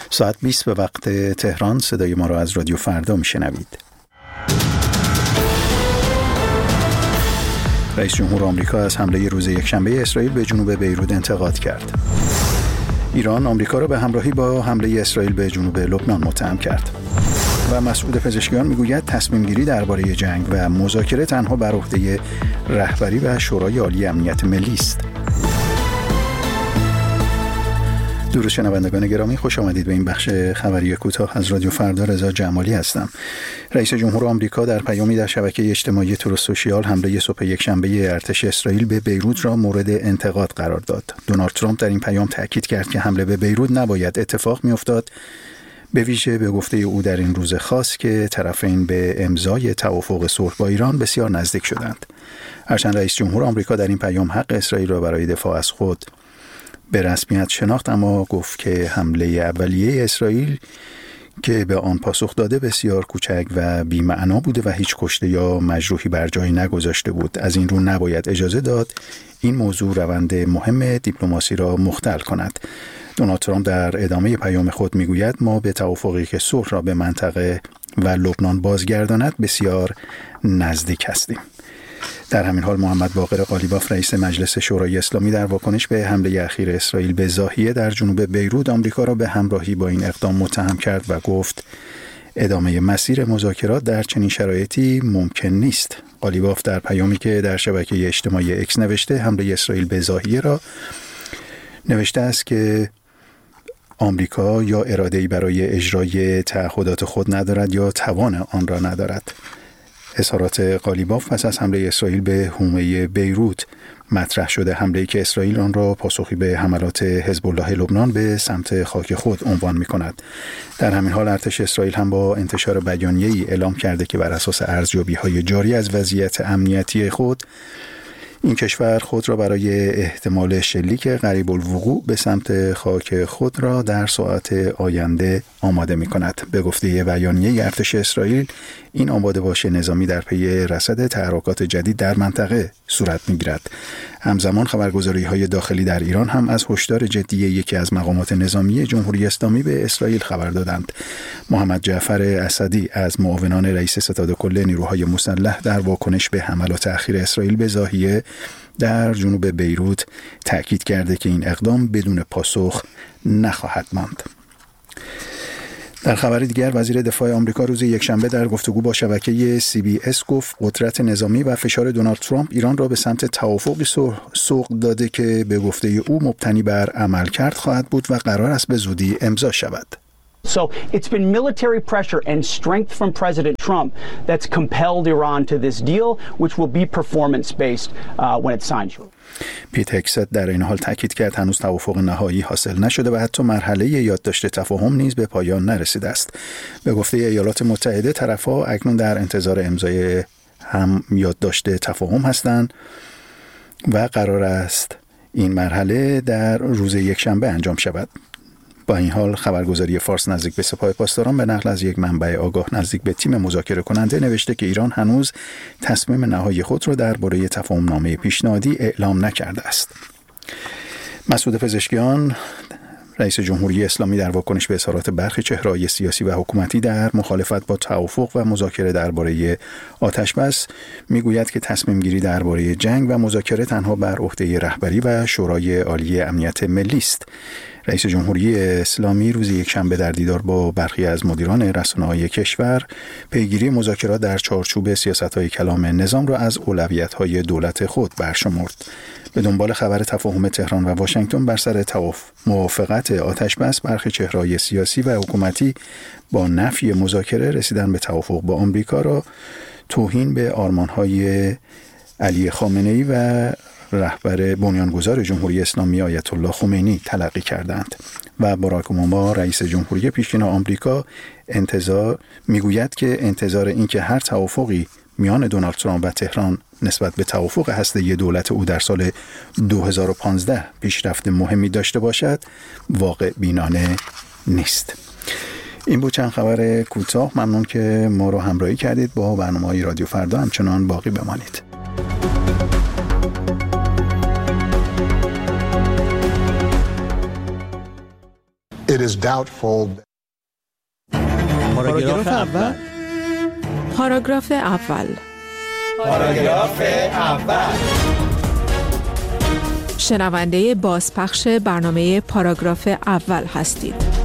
ساعت 20 به وقت تهران. صدای ما را از رادیو فردا میشنوید. رئیس جمهور آمریکا از حمله روز یکشنبه اسرائیل به جنوب بیروت انتقاد کرد. ایران آمریکا را به همراهی با حمله اسرائیل به جنوب لبنان متهم کرد. و مسعود پزشکیان میگوید تصمیم گیری درباره جنگ و مذاکره تنها بر عهده رهبری و شورای عالی امنیت ملی است. درود شنوندگان گرامی، خوش آمدید به این بخش خبری کوتاه از رادیو فردا. رضا جمالی هستم. رئیس جمهور آمریکا در پیامی در شبکه اجتماعی تروث سوشیال حمله صبح یکشنبه ارتش اسرائیل به بیروت را مورد انتقاد قرار داد. دونالد ترامپ در این پیام تاکید کرد که حمله به بیروت نباید اتفاق میافتاد، به ویژه به گفته او در این روز خاص که طرفین به امضای توافق صلح با ایران بسیار نزدیک شدند. هرچند رئیس جمهور آمریکا در این پیام حق اسرائیل را برای دفاع از خود به رسمیت شناخت، اما گفت که حمله اولیه اسرائیل که به آن پاسخ داده بسیار کوچک و بی‌معنا بوده و هیچ کشته یا مجروحی بر جای نگذاشته بود. از این رو نباید اجازه داد این موضوع روند مهم دیپلماسی را مختل کند. دونالد ترامپ در ادامه پیام خود میگوید ما به توافقی که صلح را به منطقه و لبنان بازگرداند بسیار نزدیک هستیم. در همین حال محمد باقر قالیباف رئیس مجلس شورای اسلامی در واکنش به حمله اخیر اسرائیل به ضاحیه در جنوب بیروت آمریکا را به همراهی با این اقدام متهم کرد و گفت ادامه مسیر مذاکرات در چنین شرایطی ممکن نیست. قالیباف در پیامی که در شبکه اجتماعی اکس نوشته حمله اسرائیل به ضاحیه را نوشته است که آمریکا یا اراده‌ای برای اجرای تعهدات خود ندارد یا توان آن را ندارد. اظهارات قالیباف پس از حمله اسرائیل به حومه بیروت مطرح شده، حمله‌ای که اسرائیل آن را پاسخی به حملات حزب الله لبنان به سمت خاک خود عنوان می‌کند. در همین حال ارتش اسرائیل هم با انتشار بیانیه‌ای اعلام کرده که بر اساس ارزیابی‌های جاری از وضعیت امنیتی خود این کشور خود را برای احتمال شلیک قریب الوقوع به سمت خاک خود را در ساعات آینده آماده می کند. به گفته بیانیه ارتش اسرائیل این آماده باش نظامی در پی رصد تحرکات جدید در منطقه صورت می گیرد. همزمان خبرگزاری های داخلی در ایران هم از هشدار جدی یکی از مقامات نظامی جمهوری اسلامی به اسرائیل خبر دادند. محمد جعفر اسدی از معاونان رئیس ستاد کل نیروهای مسلح در واکنش به حملات اخیر اسرائیل به ضاحیه در جنوب بیروت تأکید کرده که این اقدام بدون پاسخ نخواهد ماند. در خبر دیگر وزیر دفاع آمریکا روز یکشنبه در گفتگو با شبکه CBS گفت قدرت نظامی و فشار دونالد ترامپ ایران را به سمت توافقی سوق داده که به گفته او مبتنی بر عملکرد خواهد بود و قرار است به زودی امضا شود. So it's been military pressure and strength from President Trump that's compelled Iran to this deal, which will be performance-based when it's signed. پیت هگست در این حال تاکید کرد هنوز توافق نهایی حاصل نشده و حتی مرحله یادداشت تفاهم نیز به پایان نرسیده است. به گفته ایالات متحده طرف‌ها اکنون در انتظار امضای هم یادداشت تفاهم هستند و قرار است این مرحله در روز یکشنبه انجام شود. با این حال خبرگزاری فارس نزدیک به سپاه پاسداران به نقل از یک منبع آگاه نزدیک به تیم مذاکره کننده نوشته که ایران هنوز تصمیم نهایی خود را درباره تفاهم‌نامه پیشنهادی اعلام نکرده است. مسعود پزشکیان رئیس جمهوری اسلامی در واکنش به اظهارات برخی چهره‌های سیاسی و حکومتی در مخالفت با توافق و مذاکره درباره آتش‌بس میگوید که تصمیم گیری درباره جنگ و مذاکره تنها بر عهده رهبری و شورای عالی امنیت ملی است. رئیس جمهوری اسلامی روز یکشنبه در دیدار با برخی از مدیران رسانه‌های کشور پیگیری مذاکرات در چارچوب سیاست‌های کلام نظام را از اولویت‌های دولت خود برشمرد. به دنبال خبر تفاهم تهران و واشنگتن بر سر موافقت آتش‌بس، برخی چهره‌های سیاسی و حکومتی با نفی مذاکره رسیدن به توافق با آمریکا را توهین به آرمان‌های علی خامنه‌ای و رهبر بنیانگذار جمهوری اسلامی آیت الله خمینی تلقی کردند و باراک اوباما رئیس جمهوری پیشین آمریکا میگوید که انتظار این که هر توافقی میان دونالد ترامپ و تهران نسبت به توافق هسته‌ای دولت او در سال 2015 پیشرفت مهمی داشته باشد واقع بینانه نیست. این بود چند خبر کوتاه. ممنون که ما رو همراهی کردید. با برنامه‌های رادیو فردا همچنان باقی بمانید. it is doubtful. پاراگراف اول. پاراگراف اول. پاراگراف اول. شنونده بازپخش برنامه پاراگراف اول هستید.